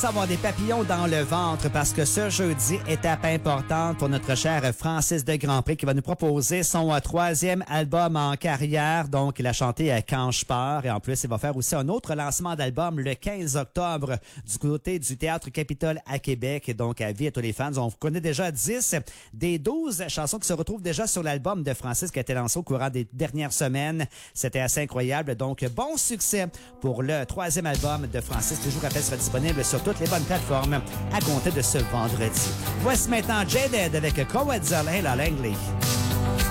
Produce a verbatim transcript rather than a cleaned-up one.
Avoir des papillons dans le ventre parce que ce jeudi, étape importante pour notre cher Francis de Grandpré qui va nous proposer son euh, troisième album en carrière. Donc, il a chanté euh, Quand je pars et en plus, il va faire aussi un autre lancement d'album le quinze octobre du côté du Théâtre Capitole à Québec. Et donc, avis à tous les fans, on connaît déjà dix des douze chansons qui se retrouvent déjà sur l'album de Francis qui a été lancé au courant des dernières semaines. C'était assez incroyable. Donc, bon succès pour le troisième album de Francis. Toujours rappel sera disponible sur toutes les bonnes plateformes à compter de ce vendredi. Voici maintenant Jaded avec Coetzel et la Langley.